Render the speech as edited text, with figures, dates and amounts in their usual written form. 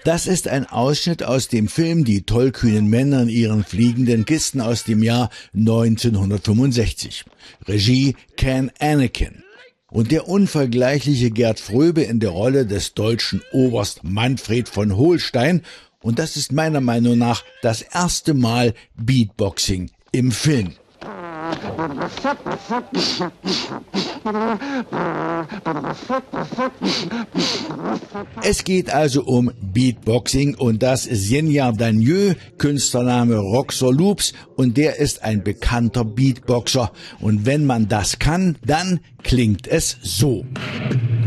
Das ist ein Ausschnitt aus dem Film Die tollkühnen Männer in ihren fliegenden Kisten aus dem Jahr 1965. Regie Ken Annakin. Und der unvergleichliche Gerd Fröbe in der Rolle des deutschen Oberst Manfred von Holstein. Und das ist meiner Meinung nach das erste Mal Beatboxing im Film. Es geht also um Beatboxing und das Seigneur Danieux, Künstlername Roxor Loops, und der ist ein bekannter Beatboxer. Und wenn man das kann, dann klingt es so.